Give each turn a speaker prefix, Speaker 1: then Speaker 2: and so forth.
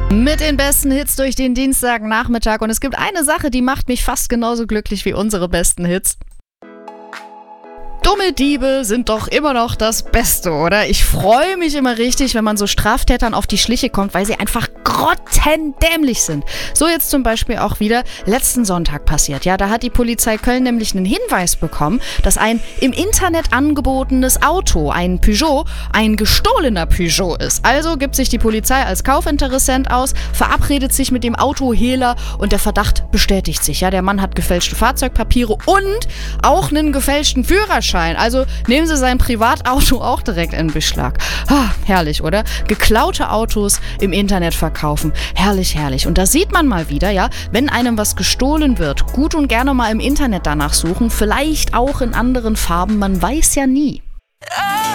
Speaker 1: Mit den besten Hits durch den Dienstagnachmittag. Und es gibt eine Sache, die macht mich fast genauso glücklich wie unsere besten Hits. Dumme Diebe sind doch immer noch das Beste, oder? Ich freue mich immer richtig, wenn man so Straftätern auf die Schliche kommt, weil sie einfach grottendämlich sind. So jetzt zum Beispiel auch wieder letzten Sonntag passiert. Ja, da hat die Polizei Köln nämlich einen Hinweis bekommen, dass ein im Internet angebotenes Auto, ein Peugeot, ein gestohlener Peugeot ist. Also gibt sich die Polizei als Kaufinteressent aus, verabredet sich mit dem Autohehler und der Verdacht bestätigt sich. Ja, der Mann hat gefälschte Fahrzeugpapiere und auch einen gefälschten Führerschein. Also nehmen Sie sein Privatauto auch direkt in Beschlag. Herrlich, oder? Geklaute Autos im Internet verkaufen. Herrlich, herrlich. Und da sieht man mal wieder, ja, wenn einem was gestohlen wird, gut und gerne mal im Internet danach suchen. Vielleicht auch in anderen Farben. Man weiß ja nie.